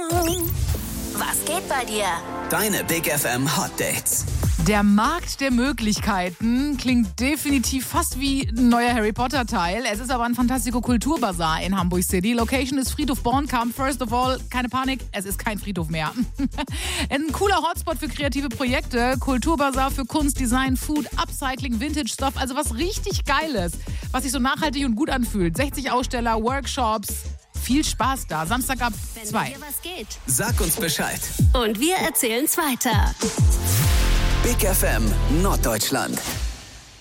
Was geht bei dir? Deine Big FM Hot Dates. Der Markt der Möglichkeiten klingt definitiv fast wie ein neuer Harry Potter Teil. Es ist aber ein Fantastico Kulturbazar in Hamburg City. Location ist Friedhof Bornkamp. First of all, keine Panik, es ist kein Friedhof mehr. Ein cooler Hotspot für kreative Projekte. Kulturbazar für Kunst, Design, Food, Upcycling, Vintage-Stuff. Also was richtig Geiles, was sich so nachhaltig und gut anfühlt. 60 Aussteller, Workshops. Viel Spaß da. Samstag ab 2. Wenn dir was geht. Sag uns Bescheid. Und wir erzählen's weiter. Big FM Norddeutschland.